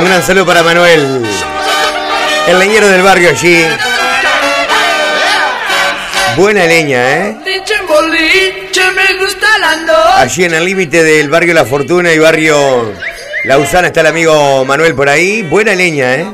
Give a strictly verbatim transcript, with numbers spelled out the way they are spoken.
Un gran saludo para Manuel, el leñero del barrio allí. Buena leña, ¿eh? Allí en el límite del barrio La Fortuna y barrio Lausana está el amigo Manuel por ahí. Buena leña, ¿eh?